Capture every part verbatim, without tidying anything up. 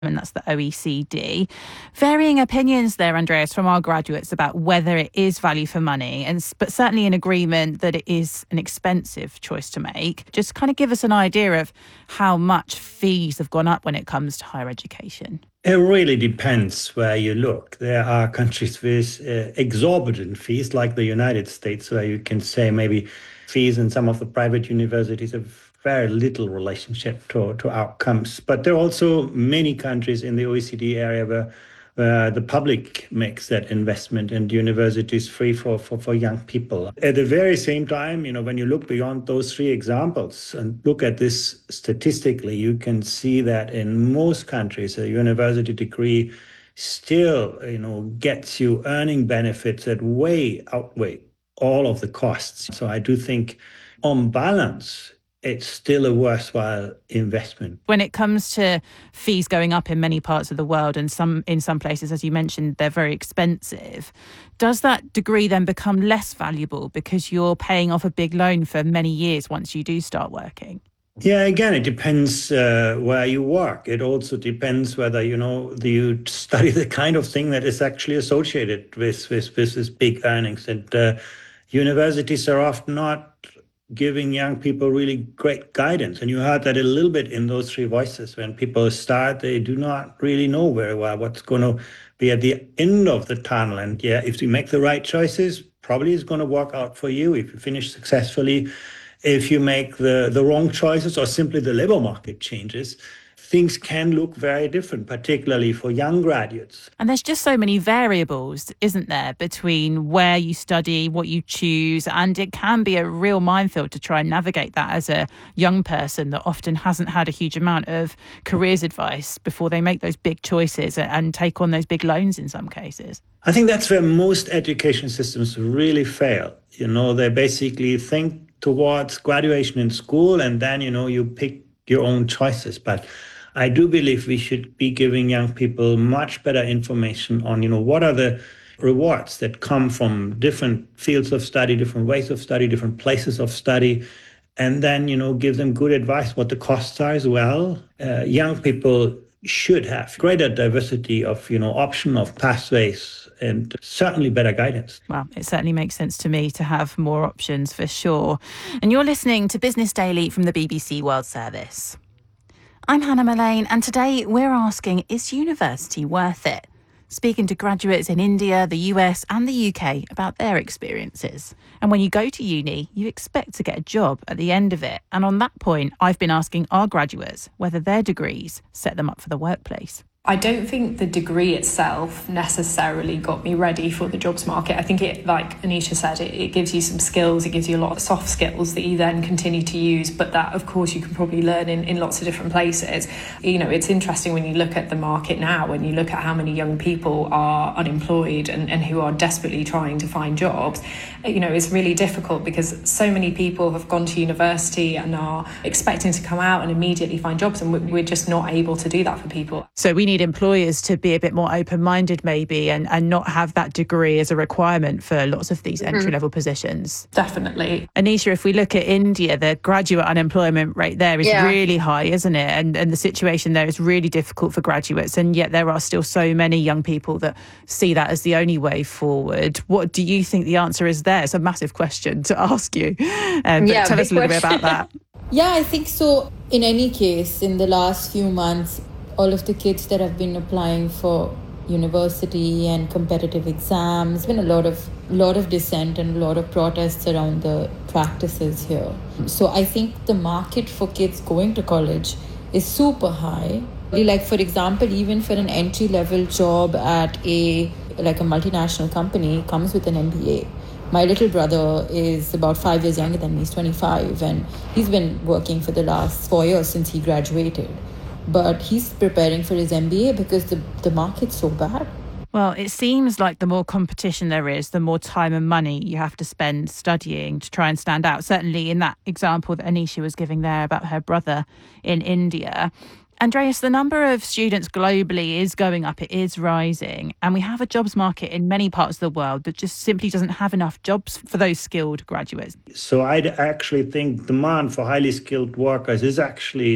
and that's the O E C D. Varying opinions there, Andreas, from our graduates about whether it is value for money, and but certainly in agreement that it is an expensive choice to make. Just kind of give us an idea of how much fees have gone up when it comes to higher education. It really depends where you look. There are countries with uh, exorbitant fees, like the United States, where you can say maybe fees in some of the private universities have very little relationship to, to outcomes. But there are also many countries in the O E C D area where, where the public makes that investment and universities free for, for, for young people. At the very same time, you know, when you look beyond those three examples and look at this statistically, you can see that in most countries, a university degree still, you know, gets you earning benefits that way outweigh all of the costs. So I do think on balance, it's still a worthwhile investment. When it comes to fees going up in many parts of the world, and some in some places, as you mentioned, they're very expensive, does that degree then become less valuable because you're paying off a big loan for many years once you do start working? Yeah, again, it depends uh, where you work. It also depends whether, you know, you study the kind of thing that is actually associated with, with, with this big earnings. And uh, universities are often not giving young people really great guidance. And you heard that a little bit in those three voices. When people start, they do not really know very well what's going to be at the end of the tunnel. And yeah, if you make the right choices, probably it's going to work out for you if you finish successfully. If you make the, the wrong choices or simply the labor market changes, things can look very different, particularly for young graduates. And there's just so many variables, isn't there, between where you study, what you choose, and it can be a real minefield to try and navigate that as a young person that often hasn't had a huge amount of careers advice before they make those big choices and take on those big loans in some cases. I think that's where most education systems really fail. You know, they basically think towards graduation in school and then, you know, you pick your own choices. But I do believe we should be giving young people much better information on, you know, what are the rewards that come from different fields of study, different ways of study, different places of study, and then, you know, give them good advice what the costs are as well. Uh, young people should have greater diversity of, you know, option of pathways and certainly better guidance. Well, it certainly makes sense to me to have more options for sure. And you're listening to Business Daily from the B B C World Service. I'm Hannah Mullane, and today we're asking, is university worth it? Speaking to graduates in India, the U S and the U K about their experiences. And when you go to uni, you expect to get a job at the end of it. And on that point, I've been asking our graduates whether their degrees set them up for the workplace. I don't think the degree itself necessarily got me ready for the jobs market. I think it, like Anisha said, it, it gives you some skills, it gives you a lot of soft skills that you then continue to use, but that, of course, you can probably learn in, in lots of different places. You know, it's interesting when you look at the market now, when you look at how many young people are unemployed and, and who are desperately trying to find jobs, you know, it's really difficult because so many people have gone to university and are expecting to come out and immediately find jobs, and we're just not able to do that for people. So we need employers to be a bit more open-minded maybe and, and not have that degree as a requirement for lots of these entry-level mm. positions. Definitely. Anisha, if we look at India, the graduate unemployment rate there is yeah. really high, isn't it? And, and the situation there is really difficult for graduates, and yet there are still so many young people that see that as the only way forward. What do you think the answer is there? It's a massive question to ask you. Um, but yeah, tell us a little question. bit about that. Yeah, I think so. In any case, in the last few months, all of the kids that have been applying for university and competitive exams, there's been a lot of lot of dissent and a lot of protests around the practices here. So I think the market for kids going to college is super high. Like, for example, even for an entry-level job at a like a multinational company comes with an M B A. My little brother is about five years younger than me, he's twenty-five, and he's been working for the last four years since he graduated. But he's preparing for his M B A because the, the market's so bad. Well, it seems like the more competition there is, the more time and money you have to spend studying to try and stand out. Certainly in that example that Anisha was giving there about her brother in India. Andreas, the number of students globally is going up, it is rising, and we have a jobs market in many parts of the world that just simply doesn't have enough jobs for those skilled graduates. So I actually think demand for highly skilled workers is actually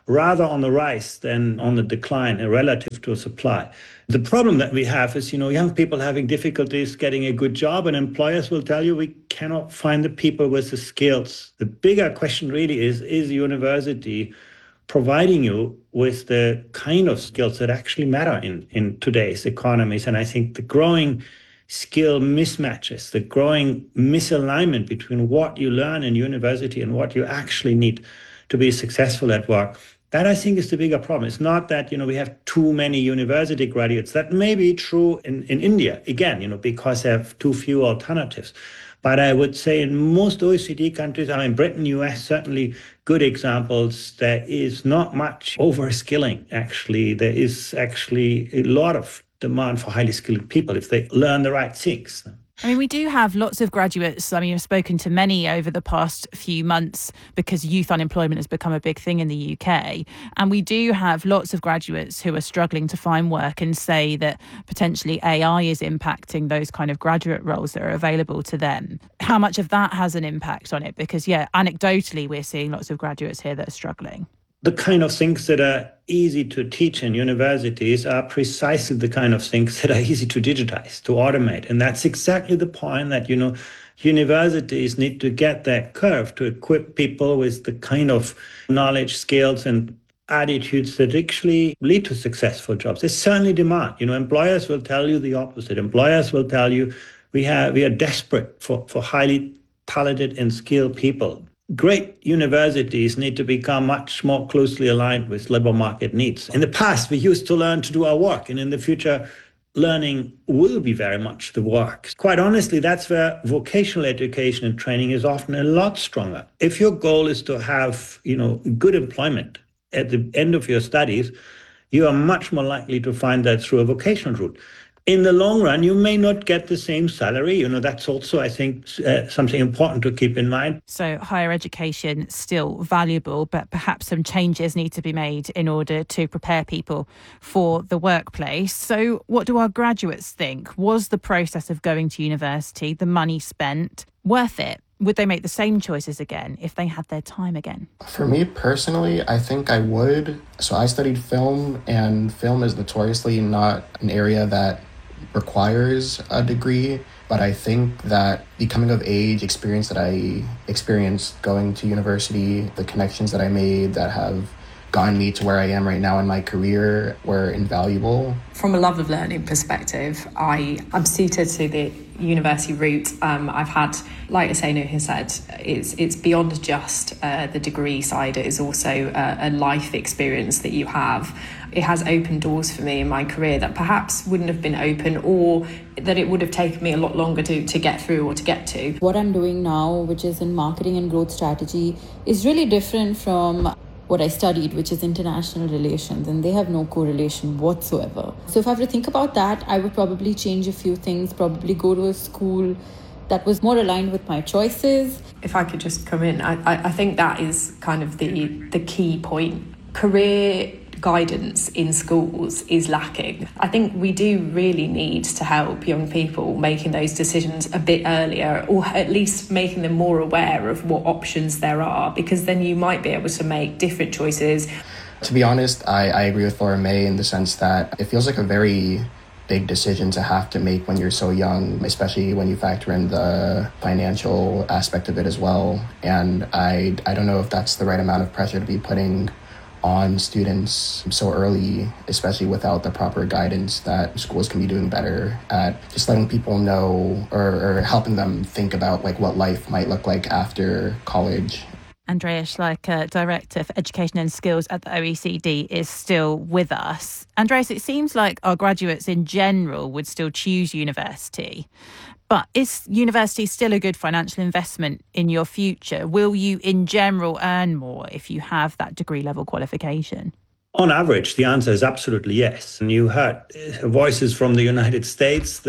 rather on the rise than on the decline relative to supply. The problem that we have is, you know, young people having difficulties getting a good job, and employers will tell you we cannot find the people with the skills. The bigger question really is, is university providing you with the kind of skills that actually matter in, in today's economies? And I think the growing skill mismatches, the growing misalignment between what you learn in university and what you actually need to be successful at work, that I think is the bigger problem. It's not that, you know, we have too many university graduates. That may be true in, in India, again, you know, because they have too few alternatives. But I would say in most O E C D countries, I mean, Britain, U S, certainly good examples, there is not much overskilling, actually. There is actually a lot of demand for highly skilled people if they learn the right things. I mean, we do have lots of graduates. I mean, I've spoken to many over the past few months because youth unemployment has become a big thing in the U K. And we do have lots of graduates who are struggling to find work and say that potentially A I is impacting those kind of graduate roles that are available to them. How much of that has an impact on it? Because, yeah, anecdotally, we're seeing lots of graduates here that are struggling. The kind of things that are easy to teach in universities are precisely the kind of things that are easy to digitize, to automate. And that's exactly the point that, you know, universities need to get that curve to equip people with the kind of knowledge, skills, and attitudes that actually lead to successful jobs. There's certainly demand. You know, employers will tell you the opposite. Employers will tell you we have we are desperate for, for highly talented and skilled people. Great universities need to become much more closely aligned with labor market needs. In the past, we used to learn to do our work, and in the future, learning will be very much the work. Quite honestly, that's where vocational education and training is often a lot stronger. If your goal is to have, you know, good employment at the end of your studies, you are much more likely to find that through a vocational route. In the long run, you may not get the same salary. You know, that's also, I think, uh, something important to keep in mind. So higher education still valuable, but perhaps some changes need to be made in order to prepare people for the workplace. So what do our graduates think? Was the process of going to university, the money spent, worth it? Would they make the same choices again if they had their time again? For me personally, I think I would. So I studied film, and film is notoriously not an area that requires a degree, but I think that the coming of age experience that I experienced going to university, the connections that I made that have gotten me to where I am right now in my career were invaluable. From a love of learning perspective, I am suited to the university route. Um, I've had, like Asenu has said, it's it's beyond just uh, the degree side. It is also a, a life experience that you have. It has opened doors for me in my career that perhaps wouldn't have been open, or that it would have taken me a lot longer to, to get through or to get to. What I'm doing now, which is in marketing and growth strategy, is really different from what I studied, which is international relations, and they have no correlation whatsoever. So if I have to think about that, I would probably change a few things, probably go to a school that was more aligned with my choices. If I could just come in, I, I, I think that is kind of the, the key point. Career guidance in schools is lacking. I think we do really need to help young people making those decisions a bit earlier, or at least making them more aware of what options there are, because then you might be able to make different choices. To be honest, I, I agree with Laura May in the sense that it feels like a very big decision to have to make when you're so young, especially when you factor in the financial aspect of it as well. And I, I don't know if that's the right amount of pressure to be putting on students so early, especially without the proper guidance that schools can be doing better at just letting people know, or, or helping them think about like what life might look like after college. Andreas Schleicher, Director for Education and Skills at the O E C D, is still with us. Andreas, it seems like our graduates in general would still choose university. But is university still a good financial investment in your future? Will you, in general, earn more if you have that degree level qualification? On average, the answer is absolutely yes. And you heard voices from the United States. The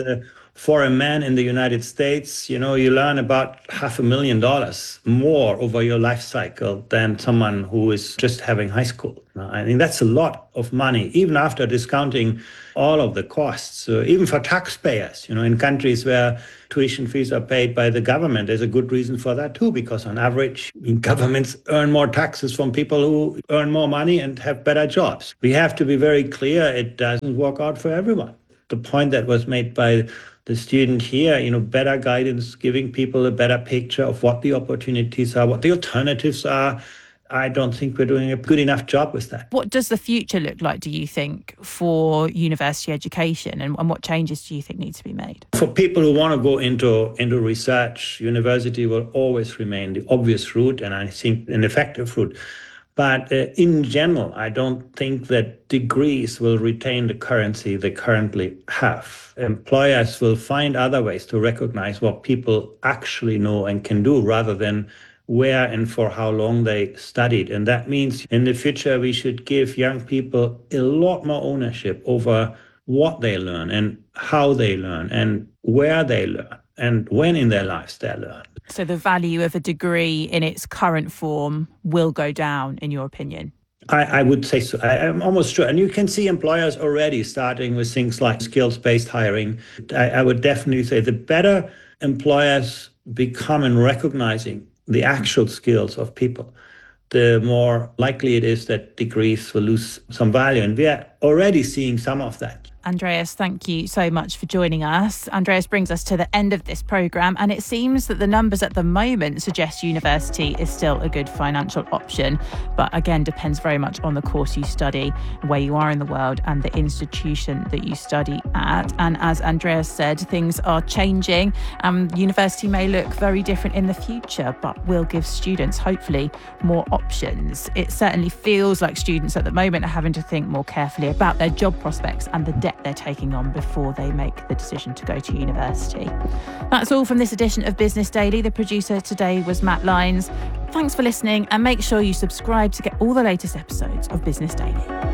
For a man in the United States, you know, you learn about half a million dollars more over your life cycle than someone who is just having high school. I think that's a lot of money, even after discounting all of the costs. So even for taxpayers, you know, in countries where tuition fees are paid by the government, there's a good reason for that too, because on average, I mean, governments earn more taxes from people who earn more money and have better jobs. We have to be very clear, it doesn't work out for everyone. The point that was made by the student here, you know, better guidance, giving people a better picture of what the opportunities are, what the alternatives are. I don't think we're doing a good enough job with that. What does the future look like, do you think, for university education, and, and what changes do you think need to be made? For people who want to go into, into research, university will always remain the obvious route, and I think an effective route. But uh, in general, I don't think that degrees will retain the currency they currently have. Employers will find other ways to recognize what people actually know and can do, rather than where and for how long they studied. And that means in the future, we should give young people a lot more ownership over what they learn and how they learn and where they learn and when in their lives they learn. So the value of a degree in its current form will go down, in your opinion? I, I would say so. I, I'm almost sure. And you can see employers already starting with things like skills-based hiring. I, I would definitely say the better employers become in recognizing the actual skills of people, the more likely it is that degrees will lose some value. And we are already seeing some of that. Andreas, thank you so much for joining us. Andreas brings us to the end of this programme, and it seems that the numbers at the moment suggest university is still a good financial option, but again depends very much on the course you study, where you are in the world and the institution that you study at. And as Andreas said, things are changing. Um, university may look very different in the future, but will give students hopefully more options. It certainly feels like students at the moment are having to think more carefully about their job prospects and the debt they're taking on before they make the decision to go to university. That's all from this edition of Business Daily. The producer today was Matt Lyons. Thanks for listening, and make sure you subscribe to get all the latest episodes of Business Daily.